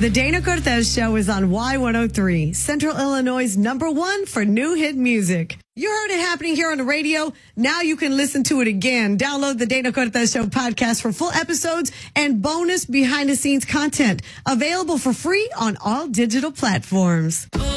The Dana Cortez Show is on Y103, Central Illinois' #1 for new hit music. You heard it happening here on the radio. Now you can listen to it again. Download the Dana Cortez Show podcast for full episodes and bonus behind-the-scenes content. Available for free on all digital platforms.